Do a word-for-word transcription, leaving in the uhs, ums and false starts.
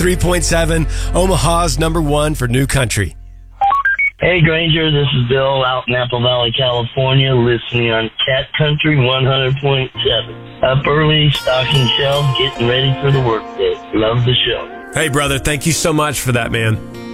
three point seven, Omaha's number one for new country. Hey, Granger, this is Bill out in Apple Valley, California, listening on Cat Country one hundred point seven. Up early, stocking shelves, getting ready for the workday. Love the show. Hey, brother, thank you so much for that, man.